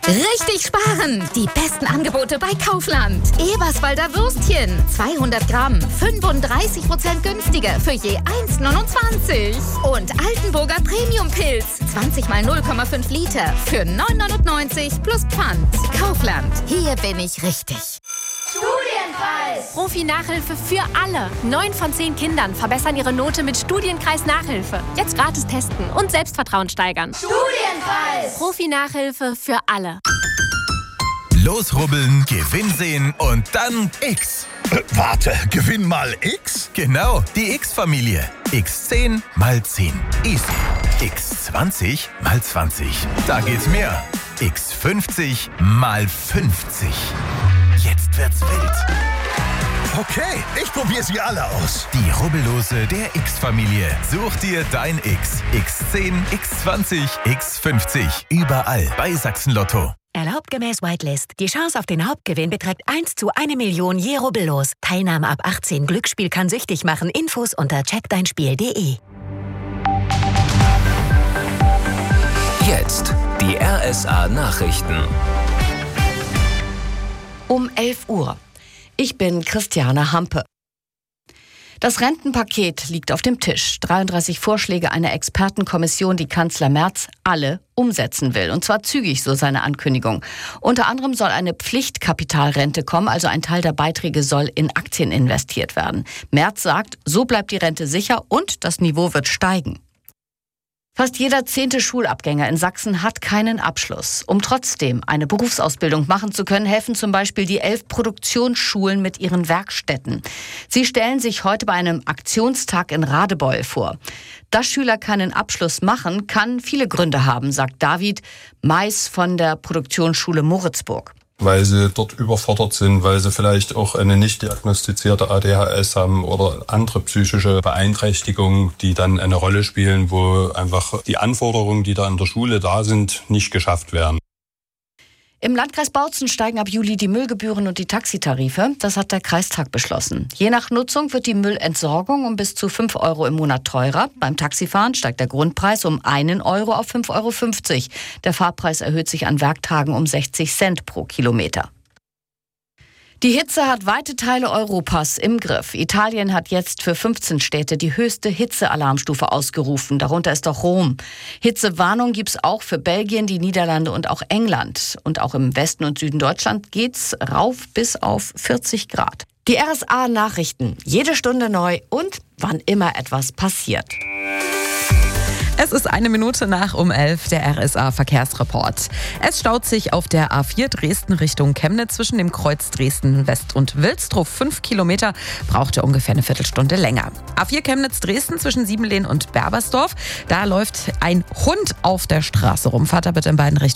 Richtig sparen! Die besten Angebote bei Kaufland. Eberswalder Würstchen, 200 Gramm, 35% günstiger für je 1,29. Und Altenburger Premium-Pilz, 20 mal 0,5 Liter für 9,99 plus Pfand. Kaufland, hier bin ich richtig. Studienkreis! Profi-Nachhilfe für alle. 9 von 10 Kindern verbessern ihre Note mit Studienkreis-Nachhilfe. Jetzt gratis testen und Selbstvertrauen steigern. Studienkreis! Profi-Nachhilfe für alle. Losrubbeln, Gewinn sehen und dann X. Warte, Gewinn mal X? Genau, die X-Familie. X10 mal 10. Easy. X20 mal 20. Da geht's mehr. X50 mal 50. Jetzt wird's wild. Okay, ich probiere sie alle aus. Die Rubbellose der X-Familie. Such dir dein X. X10, X20, X50. Überall bei Sachsen-Lotto. Erlaubt gemäß Whitelist. Die Chance auf den Hauptgewinn beträgt 1 zu 1 Million je Rubbellos. Teilnahme ab 18. Glücksspiel kann süchtig machen. Infos unter checkdeinspiel.de. Jetzt die RSA-Nachrichten. Um 11 Uhr. Ich bin Christiane Hampe. Das Rentenpaket liegt auf dem Tisch. 33 Vorschläge einer Expertenkommission, die Kanzler Merz alle umsetzen will. Und zwar zügig, so seine Ankündigung. Unter anderem soll eine Pflichtkapitalrente kommen, also ein Teil der Beiträge soll in Aktien investiert werden. Merz sagt, so bleibt die Rente sicher und das Niveau wird steigen. Fast jeder 10. Schulabgänger in Sachsen hat keinen Abschluss. Um trotzdem eine Berufsausbildung machen zu können, helfen zum Beispiel die 11 Produktionsschulen mit ihren Werkstätten. Sie stellen sich heute bei einem Aktionstag in Radebeul vor. Dass Schüler keinen Abschluss machen, kann viele Gründe haben, sagt David Mais von der Produktionsschule Moritzburg. Weil sie dort überfordert sind, weil sie vielleicht auch eine nicht diagnostizierte ADHS haben oder andere psychische Beeinträchtigungen, die dann eine Rolle spielen, wo einfach die Anforderungen, die da in der Schule da sind, nicht geschafft werden. Im Landkreis Bautzen steigen ab Juli die Müllgebühren und die Taxitarife. Das hat der Kreistag beschlossen. Je nach Nutzung wird die Müllentsorgung um bis zu 5 Euro im Monat teurer. Beim Taxifahren steigt der Grundpreis um 1 Euro auf 5,50 Euro. Der Fahrpreis erhöht sich an Werktagen um 60 Cent pro Kilometer. Die Hitze hat weite Teile Europas im Griff. Italien hat jetzt für 15 Städte die höchste Hitzealarmstufe ausgerufen. Darunter ist auch Rom. Hitzewarnung gibt's auch für Belgien, die Niederlande und auch England. Und auch im Westen und Süden Deutschland geht's rauf bis auf 40 Grad. Die RSA-Nachrichten. Jede Stunde neu und wann immer etwas passiert. Es ist 1 Minute nach um 11, der RSA-Verkehrsreport. Es staut sich auf der A4 Dresden Richtung Chemnitz zwischen dem Kreuz Dresden West und Wilsdruff. 5 Kilometer brauchte ungefähr eine Viertelstunde länger. A4 Chemnitz-Dresden zwischen Siebenlehn und Berbersdorf. Da läuft ein Hund auf der Straße rum. Fahrt da bitte in beiden Richtungen